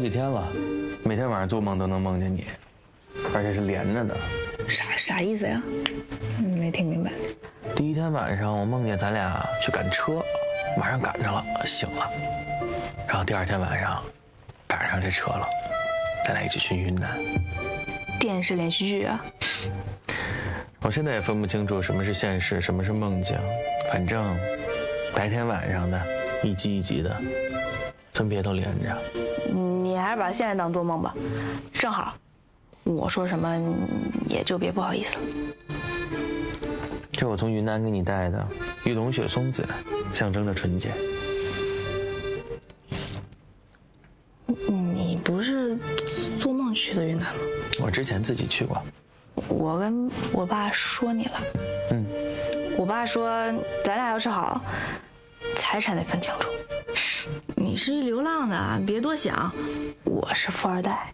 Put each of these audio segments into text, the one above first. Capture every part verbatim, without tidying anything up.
几天了，每天晚上做梦都能梦见你，而且是连着的。 啥啥意思呀？嗯，没听明白。 第一天晚上我梦见咱俩去赶车，马上赶上了，醒了。然后第二天晚上赶上这车了，咱俩一起去云南。 电视连续剧啊？ 我现在也分不清楚什么是现实，什么是梦境，反正白天晚上的一集一集的，分别都连着。 你还是把现在当做梦吧，正好，我说什么也就别不好意思了。 这我从云南给你带的玉龙雪松子，象征着纯洁。 你不是做梦去的云南吗？ 我之前自己去过。 我跟我爸说你了。 嗯。 我爸说咱俩要是好，财产得分清楚。你是一流浪的，别多想。我是富二代。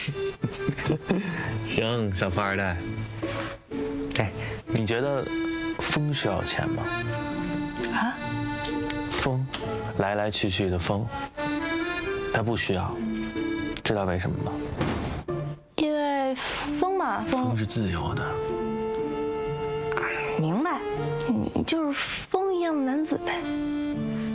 行，小富二代。哎，你觉得风需要钱吗？ 啊？ 风，来来去去的风，它不需要。知道为什么吗？ 因为风嘛，风风是自由的。 明白，你就是风一样的男子呗。